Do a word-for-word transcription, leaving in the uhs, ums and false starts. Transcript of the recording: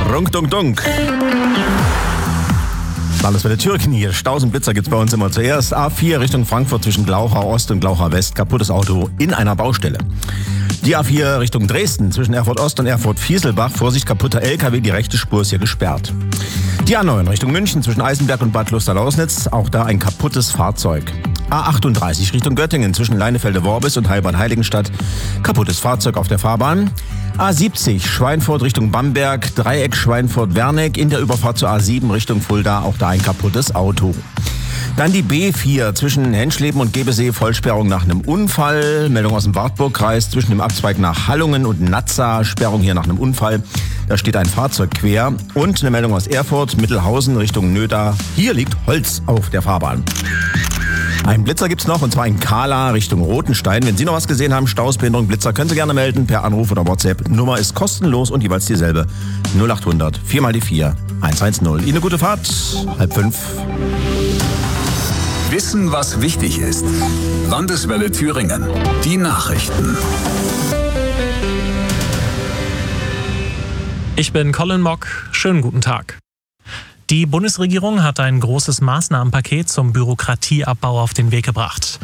Runk, dunk, dunk. Landeswelle Thüringen hier. Staus und Blitzer gibt's bei uns immer zuerst. A vier Richtung Frankfurt zwischen Glauchau Ost und Glauchau West. Kaputtes Auto in einer Baustelle. Die A vier Richtung Dresden zwischen Erfurt Ost und Erfurt Vieselbach. Vorsicht, kaputter L K W, die rechte Spur ist hier gesperrt. Die A neun Richtung München zwischen Eisenberg und Bad Kloster-Lausnitz. Auch da ein kaputtes Fahrzeug. A achtunddreißig Richtung Göttingen zwischen Leinefelde-Worbis und Heilbronn-Heiligenstadt. Kaputtes Fahrzeug auf der Fahrbahn. A siebzig Schweinfurt Richtung Bamberg, Dreieck Schweinfurt-Werneck, in der Überfahrt zur A sieben Richtung Fulda, auch da ein kaputtes Auto. Dann die B vier zwischen Henschleben und Gebesee, Vollsperrung nach einem Unfall. Meldung aus dem Wartburgkreis zwischen dem Abzweig nach Hallungen und Nazza, Sperrung hier nach einem Unfall. Da steht ein Fahrzeug quer. Und eine Meldung aus Erfurt, Mittelhausen Richtung Nöda. Hier liegt Holz auf der Fahrbahn. Einen Blitzer gibt's noch, und zwar in Kahla Richtung Rotenstein. Wenn Sie noch was gesehen haben, Staus, Behinderung, Blitzer, können Sie gerne melden per Anruf oder WhatsApp. Nummer ist kostenlos und jeweils dieselbe. null achthundert vier mal die vier eins eins null. Ihnen eine gute Fahrt. Halb fünf. Wissen, was wichtig ist. Landeswelle Thüringen. Die Nachrichten. Ich bin Colin Mock. Schönen guten Tag. Die Bundesregierung hat ein großes Maßnahmenpaket zum Bürokratieabbau auf den Weg gebracht.